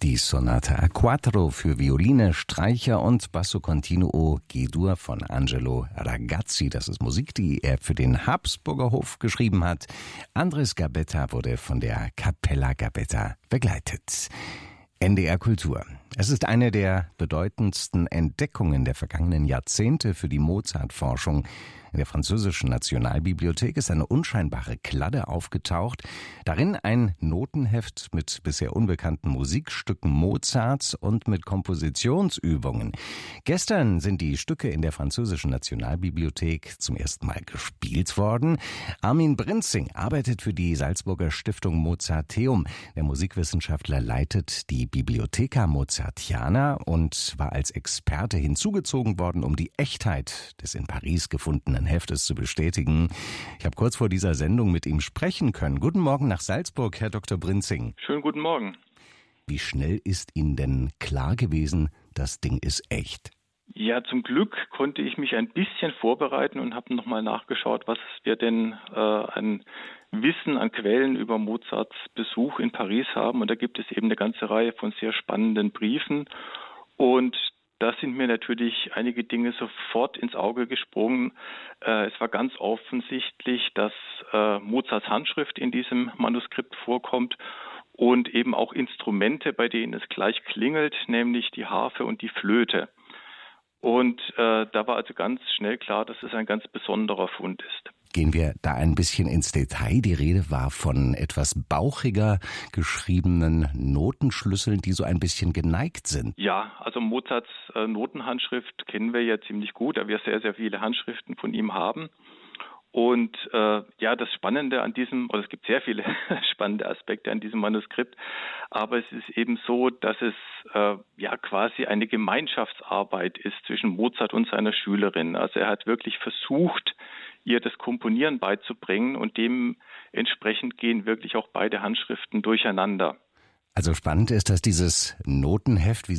Die Sonate A4 für Violine, Streicher und Basso Continuo G-Dur von Angelo Ragazzi. Das ist Musik, die er für den Habsburger Hof geschrieben hat. Andres Gabetta wurde von der Cappella Gabetta begleitet. NDR Kultur. Es ist eine der bedeutendsten Entdeckungen der vergangenen Jahrzehnte für die Mozart-Forschung. In der französischen Nationalbibliothek ist eine unscheinbare Kladde aufgetaucht. Darin ein Notenheft mit bisher unbekannten Musikstücken Mozarts und mit Kompositionsübungen. Gestern sind die Stücke in der französischen Nationalbibliothek zum ersten Mal gespielt worden. Armin Brinzing arbeitet für die Salzburger Stiftung Mozarteum. Der Musikwissenschaftler leitet die Bibliotheca Mozartiana und war als Experte hinzugezogen worden, um die Echtheit des in Paris gefundenen Heftes zu bestätigen. Ich habe kurz vor dieser Sendung mit ihm sprechen können. Guten Morgen nach Salzburg, Herr Dr. Brinzing. Schönen guten Morgen. Wie schnell ist Ihnen denn klar gewesen, das Ding ist echt? Ja, zum Glück konnte ich mich ein bisschen vorbereiten und habe nochmal nachgeschaut, was wir denn an Wissen, an Quellen über Mozarts Besuch in Paris haben. Und da gibt es eben eine ganze Reihe von sehr spannenden Briefen. Und da sind mir natürlich einige Dinge sofort ins Auge gesprungen. Es war ganz offensichtlich, dass Mozarts Handschrift in diesem Manuskript vorkommt und eben auch Instrumente, bei denen es gleich klingelt, nämlich die Harfe und die Flöte. Und da war also ganz schnell klar, dass es ein ganz besonderer Fund ist. Gehen wir da ein bisschen ins Detail. Die Rede war von etwas bauchiger geschriebenen Notenschlüsseln, die so ein bisschen geneigt sind. Ja, also Mozarts Notenhandschrift kennen wir ja ziemlich gut, da wir sehr, sehr viele Handschriften von ihm haben. Und das Spannende an diesem, oder es gibt sehr viele spannende Aspekte an diesem Manuskript, aber es ist eben so, dass es quasi eine Gemeinschaftsarbeit ist zwischen Mozart und seiner Schülerin. Also er hat wirklich versucht, ihr das Komponieren beizubringen und dementsprechend gehen wirklich auch beide Handschriften durcheinander. Also spannend ist, dass dieses Notenheft, wie